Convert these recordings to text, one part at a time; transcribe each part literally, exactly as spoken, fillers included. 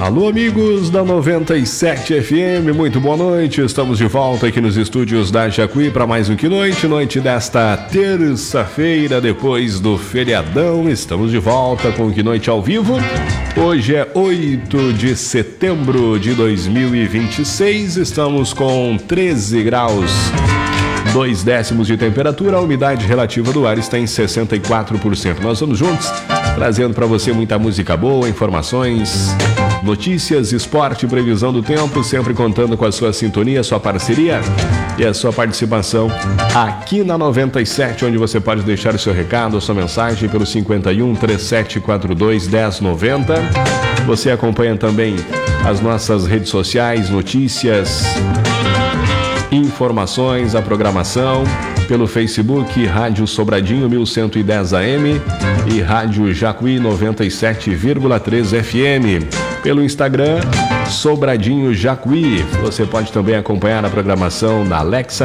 Alô, amigos da noventa e sete F M, muito boa noite. Estamos de volta aqui nos estúdios da Jacuí para mais um Que Noite, noite desta terça-feira, depois do feriadão. Estamos de volta com o Que Noite ao vivo. Hoje é oito de setembro de dois mil e vinte e seis, estamos com treze graus, dois décimos de temperatura, a umidade relativa do ar está em sessenta e quatro por cento. Nós vamos juntos, trazendo para você muita música boa, informações, notícias, esporte, previsão do tempo, sempre contando com a sua sintonia, sua parceria e a sua participação aqui na noventa e sete, onde você pode deixar o seu recado, a sua mensagem pelo cinquenta e um, trinta e sete quarenta e dois, dez noventa. Você acompanha também as nossas redes sociais, notícias, informações, a programação pelo Facebook, Rádio Sobradinho mil cento e dez A M e Rádio Jacuí noventa e sete vírgula três F M. Pelo Instagram, Sobradinho Jacuí. Você pode também acompanhar a programação da Alexa.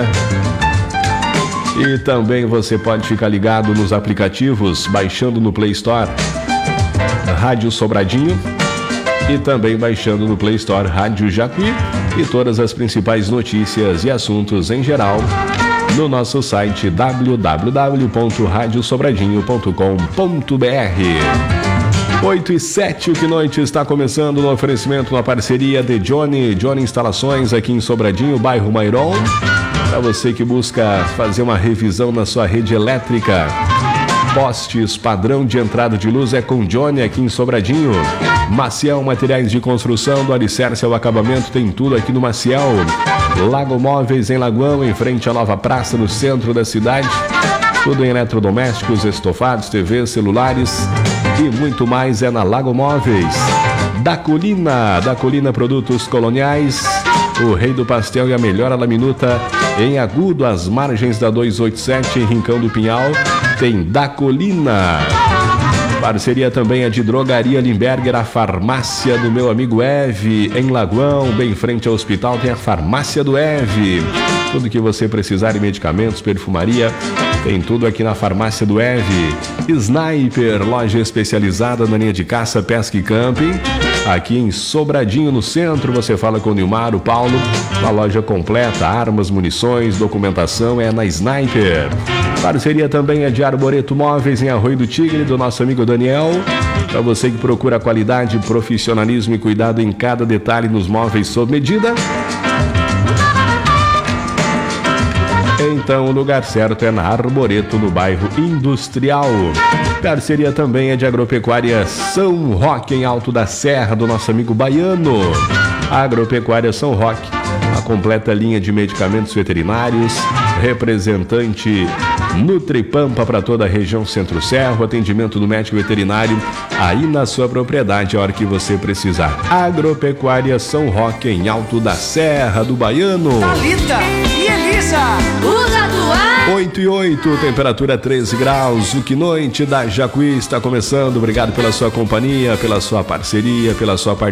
E também você pode ficar ligado nos aplicativos, baixando no Play Store Rádio Sobradinho e também baixando no Play Store Rádio Jacuí e todas as principais notícias e assuntos em geral no nosso site w w w ponto rádio sobradinho ponto com ponto b r. oito e sete, o Que Noite está começando no oferecimento, na parceria de Johnny, Johnny Instalações aqui em Sobradinho, bairro Mairon. Para você que busca fazer uma revisão na sua rede elétrica, postes, padrão de entrada de luz é com Johnny aqui em Sobradinho. Maciel Materiais de Construção, do alicerce ao acabamento, tem tudo aqui no Maciel. Lago Móveis em Lagoão, em frente à nova praça no centro da cidade. Tudo em eletrodomésticos, estofados, T Vs, celulares e muito mais é na Lago Móveis. Da Colina, da Colina Produtos Coloniais, o rei do pastel e a melhor laminuta em Agudo, às margens da duzentos e oitenta e sete, em Rincão do Pinhal, tem Da Colina. Parceria também é de Drogaria Limberger, a farmácia do meu amigo Eve, em Lagoão, bem em frente ao hospital, tem a farmácia do Eve. Tudo que você precisar em medicamentos, perfumaria, tem tudo aqui na farmácia do Eve. Sniper, loja especializada na linha de caça, pesca e camping. Aqui em Sobradinho, no centro, você fala com o Nilmar, o Paulo. Uma loja completa, armas, munições, documentação é na Sniper. Parceria também é de Arboreto Móveis em Arroio do Tigre, do nosso amigo Daniel. Para você que procura qualidade, profissionalismo e cuidado em cada detalhe nos móveis sob medida, então o lugar certo é na Arboreto, no bairro Industrial. Parceria também é de Agropecuária São Roque, em Alto da Serra, do nosso amigo Baiano. Agropecuária São Roque, a completa linha de medicamentos veterinários, representante Nutripampa para toda a região Centro-Serra, atendimento do médico veterinário aí na sua propriedade a hora que você precisar. Agropecuária São Roque, em Alto da Serra do Baiano. Thalita e Elisa, usa do ar. oito e oito, temperatura treze graus. O Que Noite da Jacuí está começando. Obrigado pela sua companhia, pela sua parceria, pela sua participação.